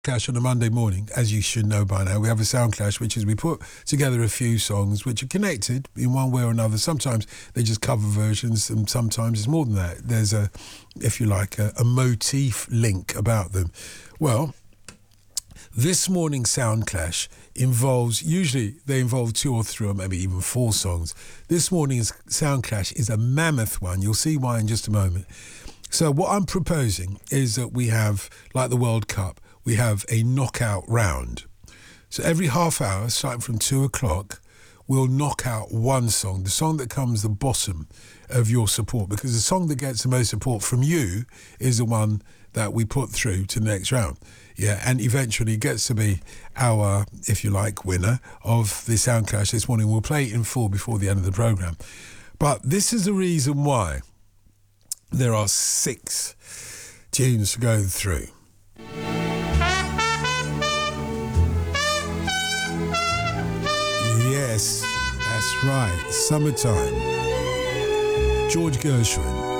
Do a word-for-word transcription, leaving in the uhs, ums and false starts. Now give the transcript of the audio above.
Clash on a Monday morning, as you should know by now. We have a Sound Clash, which is we put together a few songs which are connected in one way or another. Sometimes they just cover versions, and sometimes it's more than that. There's a, if you like, a, a motif link about them. Well, this morning's Sound Clash involves, usually they involve two or three or maybe even four songs. This morning's Sound Clash is a mammoth one. You'll see why in just a moment. So what I'm proposing is that we have, like the World Cup, we have a knockout round. So every half hour, starting from two o'clock, we'll knock out one song, the song that comes the bottom of your support, because the song that gets the most support from you is the one that we put through to the next round. Yeah, and eventually gets to be our, if you like, winner of the Sound Clash this morning. We'll play it in full before the end of the programme. But this is the reason why there are six tunes to go through. Yes, that's right. Summertime. George Gershwin.